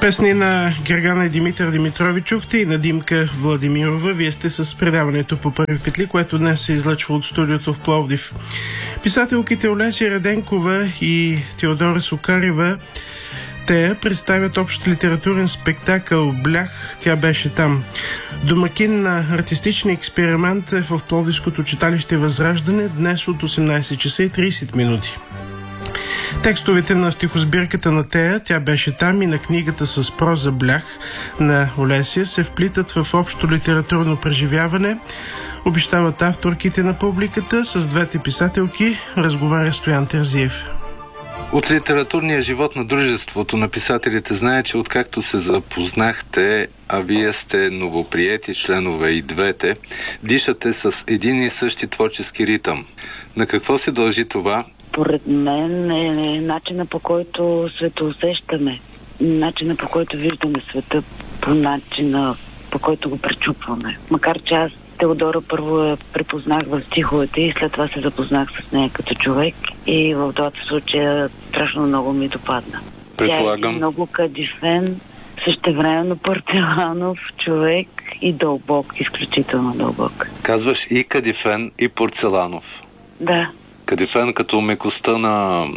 Песни на Гергана и Димитър Димитрови чухте и на Димка Владимирова. Вие сте с предаването по Първи петли, което днес се излъчва от студиото в Пловдив. Писателките Олеся Раденкова и Теодора Сокарева Тея представят общ литературен спектакъл «Блях, тя беше там». Домакин на артистичния експеримент е в Пловдивското читалище Възраждане днес от 18 часа и 30 минути. Текстовете на стихосбирката на Тея «Тя беше там» и на книгата с проза «Блях» на Олеся се вплитат в общо литературно преживяване, обещават авторките на публиката. С двете писателки разговаря Стоян Терзиев. От литературния живот на дружеството на писателите знае, че откакто се запознахте, а вие сте новоприети членове и двете, дишате с един и същи творчески ритъм. На какво се дължи това? Поред мен е начина, по който светоусещаме, начина, по който виждаме света, по начина, по който го пречупваме. Макар че аз Теодора първо я припознах в стиховете и след това се запознах с нея като човек и в двата случая страшно много ми допадна. Предполагам. Тя е много кадифен, същевременно порцеланов човек и дълбок, изключително дълбок. Казваш и кадифен, и порцеланов. Да. Кадифен като мекостта на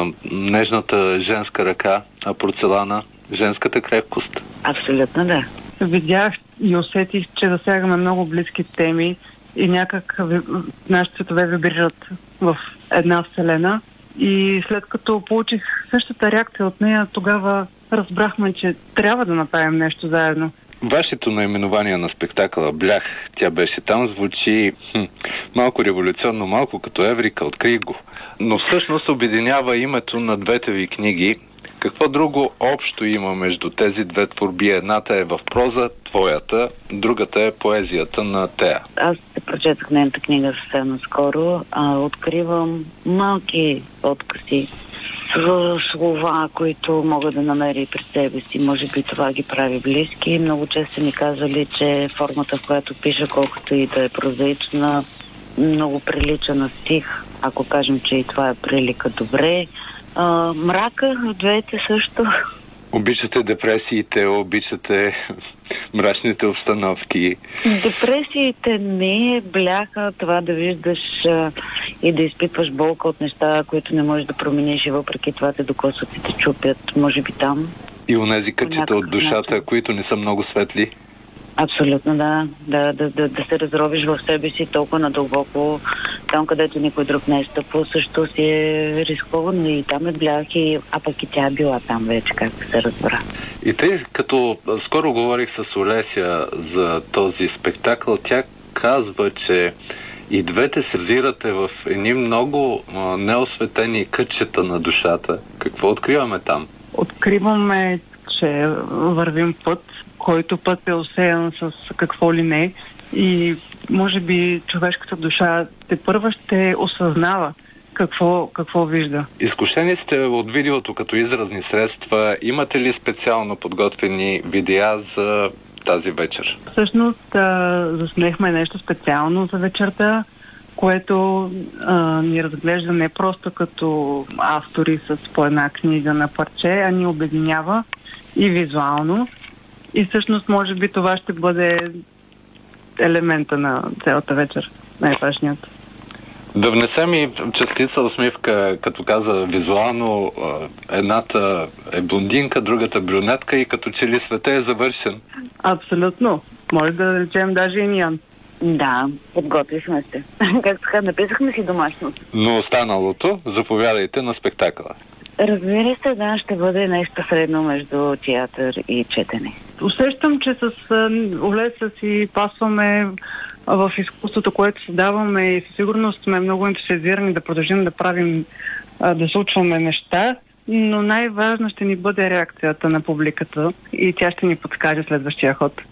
нежната женска ръка, а порцелана женската крепкост. Абсолютно да. Видях и усетих, че засягаме много близки теми и някак нашите цветове вибрират в една вселена. И след като получих същата реакция от нея, тогава разбрахме, че трябва да направим нещо заедно. Вашето наименование на спектакъла «Блях, тя беше там» звучи малко революционно, малко като Еврика, открий го. Но всъщност обединява името на двете ви книги. Какво друго общо има между тези две творби? Едната е в проза, твоята, другата е поезията на Тея. Аз се прочетах нейната книга съвсем наскоро. Откривам малки откъси, слова, които мога да намеря при себе си. Може би това ги прави близки. Много често ми казвали, че формата, в която пиша, колкото и да е прозаична, много прилича на стих. Ако кажем, че и това е прилика, добре. Мрака, двете също. Обичате депресиите, обичате мрачните обстановки. Депресиите не е бляха това да виждаш и да изпитваш болка от неща, които не можеш да промениш и въпреки това те докосват и те чупят. Може би там. И онези кътчета от душата, начин, които не са много светли. Абсолютно, да. Да се разровиш в себе си толкова надълбоко, там където никой друг не е стъпвал, също си е рисковано и там е блях, а пък и тя е била там вече, както се разбра. И тъй като скоро говорих с Олеся за този спектакъл, тя казва, че и двете се взирате в едни много неосветени кътчета на душата. Какво откриваме там? Откриваме, че вървим път, който път е осеян с какво ли не и може би човешката душа тепърва ще осъзнава какво вижда. Изкушени сте от видеото като изразни средства. Имате ли специално подготвени видеа за тази вечер? Всъщност заснехме нещо специално за вечерта, което ни разглежда не просто като автори с по една книга на парче, а ни обединява и визуално. И всъщност, може би, това ще бъде елемента на цялата вечер, най-важният. Да внесем и частица усмивка, като каза визуално, едната е блондинка, другата брюнетка и като че ли света е завършен. Абсолютно. Може да речем даже и Ниан. Да, подготвихме се. Как така, написахме си домашно. Но останалото, заповядайте на спектакъла. Разбира се, да, ще бъде нещо средно между театър и четене. Усещам, че с Олеся си пасваме в изкуството, което създаваме и със сигурност сме много ентусиазирани да продължим да правим, да случваме неща, но най-важно ще ни бъде реакцията на публиката и тя ще ни подскаже следващия ход.